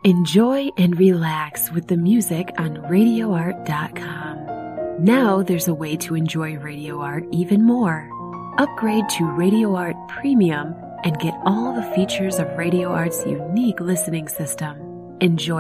Enjoy and relax with the music on RadioArt.com. Now there's a way to enjoy Radio Art even more. Upgrade to Radio Art Premium and get all the features of Radio Art's unique listening system. Enjoy